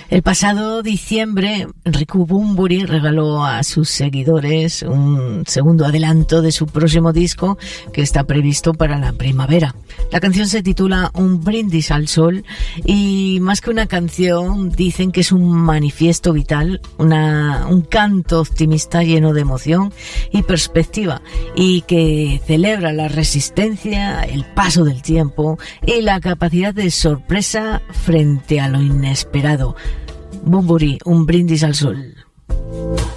El pasado diciembre, Enrico Bunbury regaló a sus seguidores un segundo adelanto de su próximo disco que está previsto para la primavera. La canción se titula Un brindis al sol y más que una canción dicen que es un manifiesto vital, un canto optimista lleno de emoción y perspectiva y que celebra la resistencia, el paso del tiempo y la capacidad de sorpresa frente a lo inesperado. Bunbury, Un brindis al sol.